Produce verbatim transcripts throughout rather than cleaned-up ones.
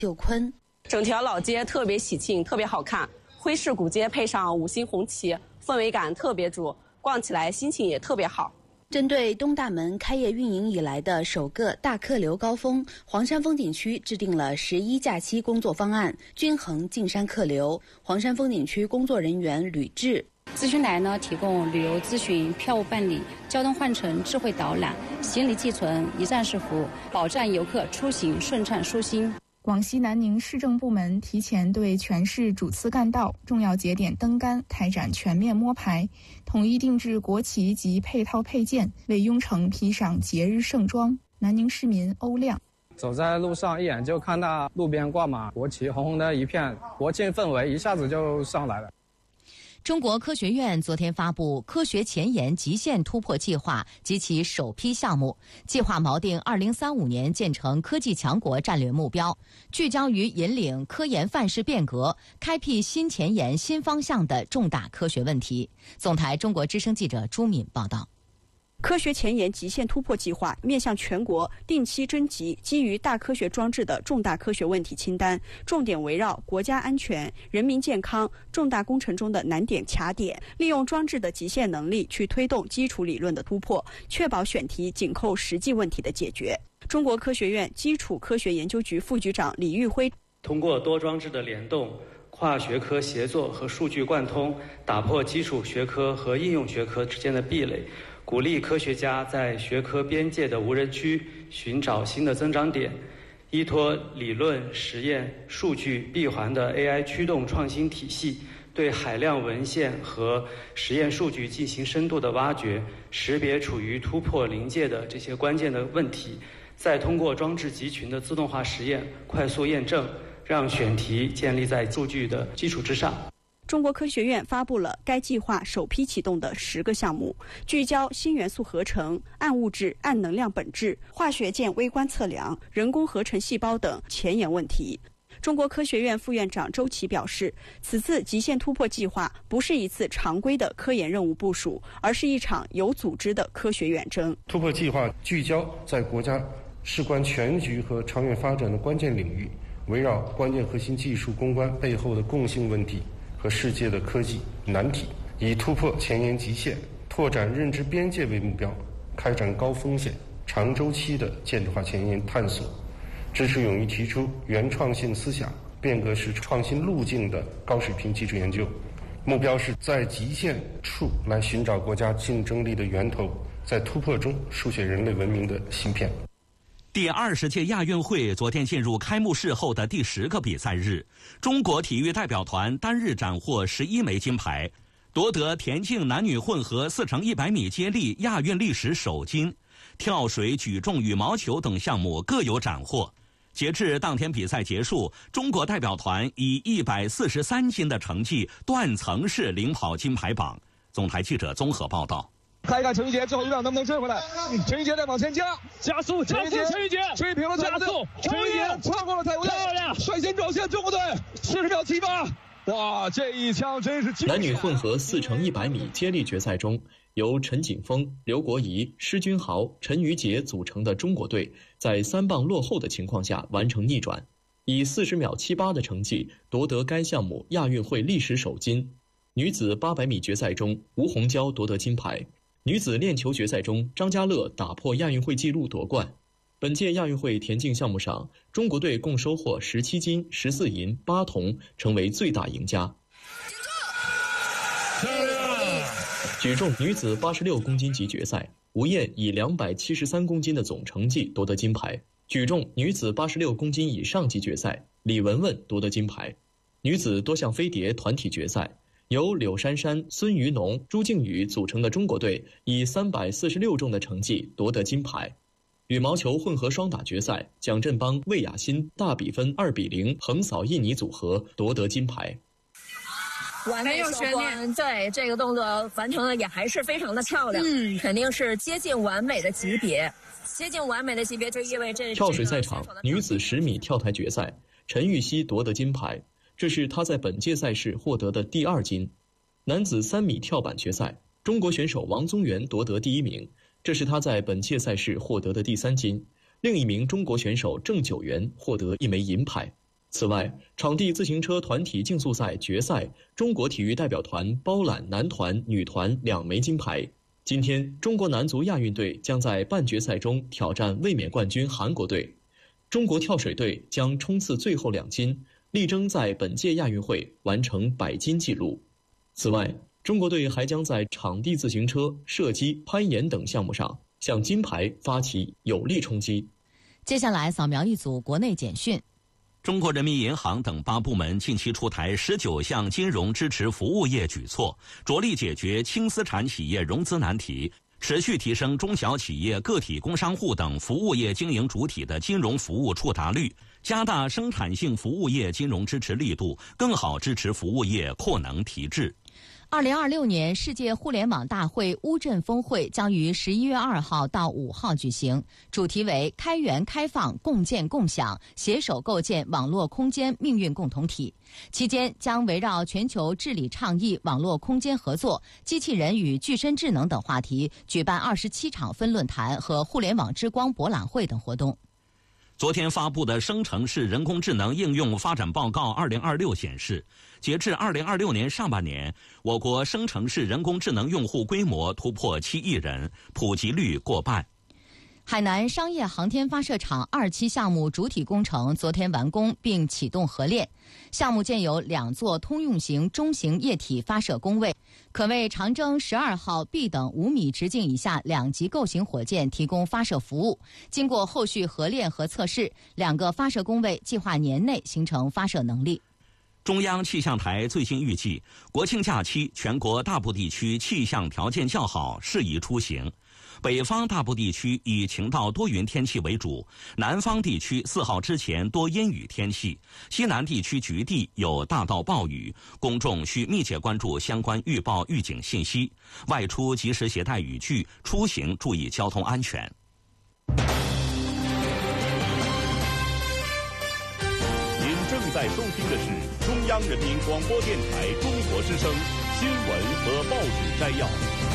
佑坤。 整条老街特别喜庆，特别好看，徽式古街配上五星红旗，氛围感特别足，逛起来心情也特别好。 针对东大门开业运营以来的首个大客流高峰，黄山风景区制定了十一假期工作方案，均衡进山客流。黄山风景区工作人员吕志。 咨询台呢提供旅游咨询、票务办理、交通换乘智慧导览、行李寄存、一站式服务，保障游客出行顺畅舒心。 广西南宁市政部门提前对全市主次干道、重要节点灯杆开展全面摸排，统一定制国旗及配套配件，为雍城披上节日盛装。南宁市民欧亮。 走在路上，一眼就看到路边挂满国旗，红红的一片，国庆氛围一下子就上来了。 中国科学院昨天发布科学前沿极限突破计划及其首批项目，计划锚定二零三五年建成科技强国战略目标，聚焦于引领科研范式变革、开辟新前沿新方向的重大科学问题。总台中国之声记者朱敏报道。 科学前沿极限突破计划面向全国定期征集基于大科学装置的重大科学问题清单，重点围绕国家安全、人民健康、重大工程中的难点卡点，利用装置的极限能力去推动基础理论的突破，确保选题紧扣实际问题的解决。中国科学院基础科学研究局副局长李玉辉， 通过多装置的联动、跨学科协作和数据贯通，打破基础学科和应用学科之间的壁垒，鼓励科学家在学科边界的无人区寻找新的增长点，依托理论、实验、数据闭环的 A I 驱动创新体系，对海量文献和实验数据进行深度的挖掘，识别处于突破临界的这些关键的问题，再通过装置集群的自动化实验快速验证，让选题建立在数据的基础之上。 中国科学院发布了该计划首批启动的十个项目，聚焦新元素合成、暗物质、暗能量本质、化学键微观测量、人工合成细胞等前沿问题。中国科学院副院长周琦表示，此次极限突破计划不是一次常规的科研任务部署，而是一场有组织的科学远征。 突破计划聚焦在国家事关全局和长远发展的关键领域，围绕关键核心技术攻关背后的共性问题和世界的科技难题，以突破前沿极限、拓展认知边界为目标，开展高风险、长周期的建筑化前沿探索，支持勇于提出原创性思想、变革式创新路径的高水平基础研究。目标是在极限处来寻找国家竞争力的源头，在突破中书写人类文明的芯片。 第二十届亚运会昨天进入开幕式后的第十个比赛日，中国体育代表团单日斩获十一枚金牌，夺得田径男女混合四乘一百米接力亚运历史首金，跳水、举重、羽毛球等项目各有斩获。截至当天比赛结束，中国代表团以一百四十三金的成绩断层式领跑金牌榜。总台记者综合报道。 看一看陈玉洁最后一秒能不能追回来？陈玉洁再往前加， 加速，加速！陈玉洁追平了加速，陈玉洁超过了泰国队，率先撞线，中国队四十秒七八。哇，这一枪真是！ 男女混合四乘一百米接力决赛中，由陈景峰、刘国仪、施君豪、陈玉洁组成的中国队，在三棒落后的情况下完成逆转，以四十秒七八的成绩夺得该项目亚运会历史首金。女子八百米决赛中，吴虹娇夺得金牌。女子链球决赛中，张家乐打破亚运会纪录夺冠。本届亚运会田径项目上，中国队共收获十七金、十四银、八铜，成为最大赢家。举重女子八十六公斤级决赛，吴燕以两百七十三公斤的总成绩夺得金牌。举重女子八十六公斤以上级决赛，李雯雯夺得金牌。女子多项飞碟团体决赛，由柳珊珊、孙于农、朱静宇组成的中国队以三百四十六重的成绩夺得金牌。羽毛球混合双打决赛，蒋振邦、魏雅欣大比分二比零横扫印尼组合，夺得金牌。 没有悬念，对这个动作完成的也还是非常的漂亮，嗯，肯定是接近完美的级别。接近完美的级别就意味着跳水赛场女子十米跳台决赛，陈芋汐夺得金牌。这是他在本届赛事获得的第二金。男子三米跳板决赛，中国选手王宗源夺得第一名，这是他在本届赛事获得的第三金。另一名中国选手郑九元获得一枚银牌。 此外，场地自行车团体竞速赛决赛，中国体育代表团包揽男团、女团两枚金牌。今天，中国男足亚运队将在半决赛中挑战卫冕冠军韩国队，中国跳水队将冲刺最后两金，力争在本届亚运会完成百金纪录。此外，中国队还将在场地自行车、射击、攀岩等项目上向金牌发起有力冲击。 接下来扫描一组国内简讯。 中国人民银行等八部门近期出台十九项金融支持服务业举措，着力解决轻资产企业融资难题，持续提升中小企业、个体工商户等服务业经营主体的金融服务触达率，加大生产性服务业金融支持力度，更好支持服务业扩能提质。 二零二六年世界互联网大会乌镇峰会将于十一月二号到五号举行，主题为开源开放、共建共享，携手构建网络空间命运共同体。期间将围绕全球治理倡议、网络空间合作、机器人与具身智能等话题，举办二十七场分论坛和互联网之光博览会等活动。 昨天发布的生成式人工智能应用发展报告二零二六显示，截至二零二六年上半年，我国生成式人工智能用户规模突破七亿人，普及率过半。 海南商业航天发射场二期项目主体工程昨天完工并启动合练，项目建有两座通用型中型液体发射工位，可为长征十二号 B 等五米直径以下两级构型火箭提供发射服务。经过后续合练和测试，两个发射工位计划年内形成发射能力。 中央气象台最新预计，国庆假期全国大部地区气象条件较好，适宜出行。北方大部地区以晴到多云天气为主，南方地区四号之前多阴雨天气，西南地区局地有大到暴雨，公众需密切关注相关预报预警信息，外出及时携带雨具，出行注意交通安全。 您正在收听的是中央人民广播电台中国之声新闻和报纸摘要。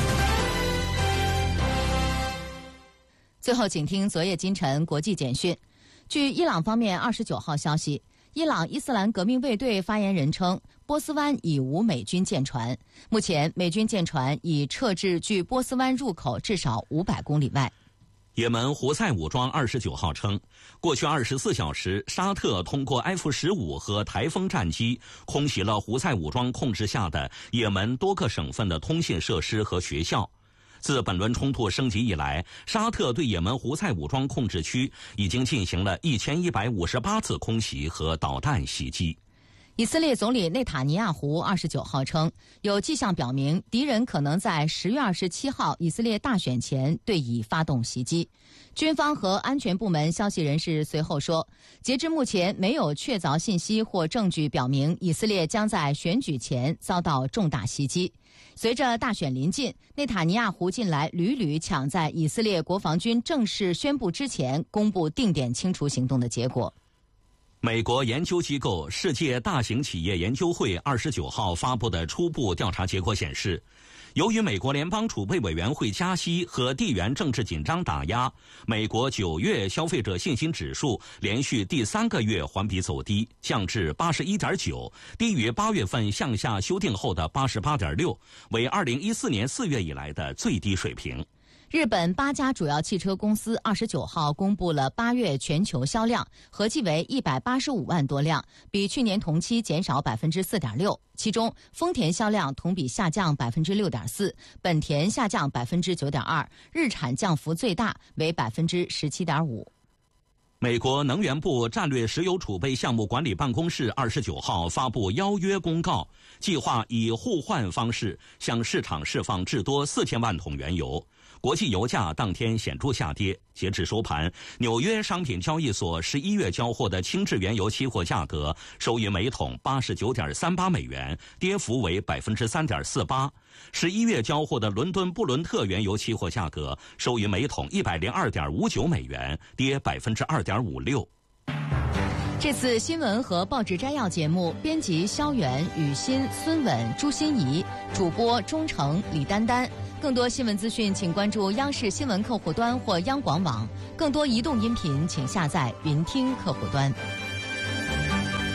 最后，请听昨夜今晨国际简讯。据伊朗方面二十九号消息，伊朗伊斯兰革命卫队发言人称，波斯湾已无美军舰船，目前美军舰船已撤至距波斯湾入口至少五百公里外。 也门胡塞武装二十九号称，过去二十四小时，沙特通过 F 十五和台风战机空袭了胡塞武装控制下的也门多个省份的通信设施和学校。自本轮冲突升级以来，沙特对也门胡塞武装控制区已经进行了一千一百五十八次空袭和导弹袭击。 以色列总理内塔尼亚胡二十九号称，有迹象表明敌人可能在十月二十七号以色列大选前对以发动袭击。军方和安全部门消息人士随后说，截至目前没有确凿信息或证据表明以色列将在选举前遭到重大袭击。随着大选临近，内塔尼亚胡近来屡屡抢在以色列国防军正式宣布之前公布定点清除行动的结果。 美国研究机构世界大型企业研究会二十九号发布的初步调查结果显示，由于美国联邦储备委员会加息和地缘政治紧张打压，美国九月消费者信心指数连续第三个月环比走低，降至 八十一点九， 低于八月份向下修订后的 八十八点六， 为二零一四年四月以来的最低水平。 日本八家主要汽车公司二十九号公布了八月全球销量，合计为一百八十五万多辆，比去年同期减少百分之四点六。其中，丰田销量同比下降百分之六点四，本田下降百分之九点二，日产降幅最大，为百分之十七点五。 美国能源部战略石油储备项目管理办公室二十九号发布邀约公告，计划以互换方式向市场释放至多四千万桶原油。国际油价当天显著下跌，截至收盘，纽约商品交易所十一月交货的轻质原油期货价格收于每桶八十九点三八美元，跌幅为百分之三点四八。十一月交货的伦敦布伦特原油期货价格收于每桶一百零二点五九美元，跌百分之二点五六。 这次新闻和报纸摘要节目，编辑肖元、雨欣、孙稳、朱欣怡，主播钟诚、李丹丹。更多新闻资讯，请关注央视新闻客户端或央广网。更多移动音频，请下载云听客户端。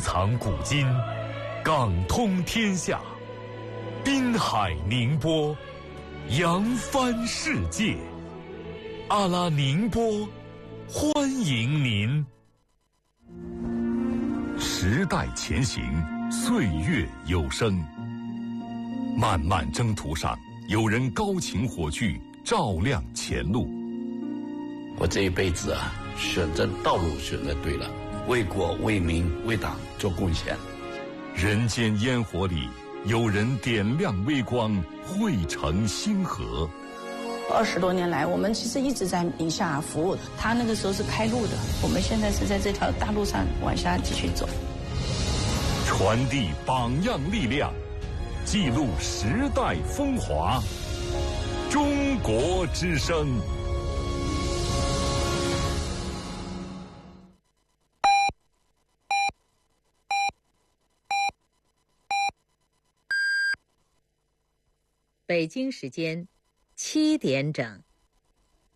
藏古今，港通天下，滨海宁波，扬帆世界。阿拉宁波，欢迎您。时代前行，岁月有声。漫漫征途上，有人高擎火炬，照亮前路。 我这一辈子啊，选择道路选择对了，为国为民为党做贡献。 人间烟火里，有人点亮微光，汇成星河。 二十多年来，我们其实一直在宁夏服务的。他那个时候是开路的，我们现在是在这条大路上往下继续走。 传递榜样力量，记录时代风华。中国之声。 北京时间七点整。